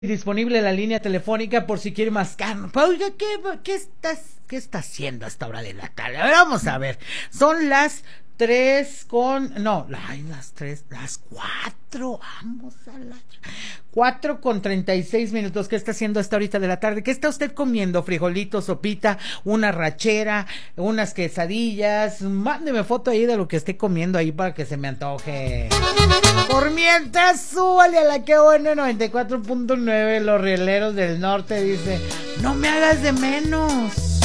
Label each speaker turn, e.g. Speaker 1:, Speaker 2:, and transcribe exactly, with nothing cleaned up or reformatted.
Speaker 1: Disponible la línea telefónica por si quiere más carne. Oiga, ¿qué, qué, estás, ¿qué está haciendo a esta hora de la tarde? A ver, vamos a ver. Son las tres con... No, ay, las tres, las cuatro. Vamos a las... Cuatro con treinta y seis minutos. ¿Qué está haciendo a esta horita de la tarde? ¿Qué está usted comiendo? Frijolitos, sopita, una rachera, unas quesadillas. Mándeme foto ahí de lo que esté comiendo ahí para que se me antoje. Por mientras, súbale a la que buena noventa y cuatro punto nueve. Los rieleros del norte dice: no me hagas de menos.